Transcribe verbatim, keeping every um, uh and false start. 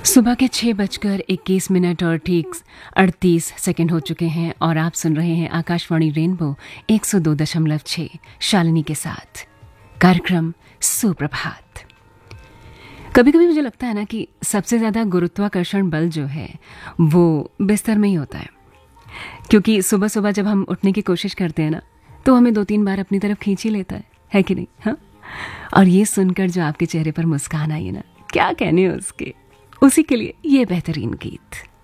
सुबह के छः बजकर इक्कीस मिनट और ठीक अड़तीस सेकंड हो चुके हैं और आप सुन रहे हैं आकाशवाणी रेनबो एक सौ दो दशमलव छः शालिनी के साथ कार्यक्रम सुप्रभात। कभी कभी मुझे लगता है ना कि सबसे ज़्यादा गुरुत्वाकर्षण बल जो है वो बिस्तर में ही होता है, क्योंकि सुबह सुबह जब हम उठने की कोशिश करते हैं ना तो हमें दो तीन बार अपनी तरफ खींच ही लेता है है कि नहीं? हाँ, और ये सुनकर जो आपके चेहरे पर मुस्कान आई है ना, क्या कहने उसके, उसी के लिए ये बेहतरीन गीत।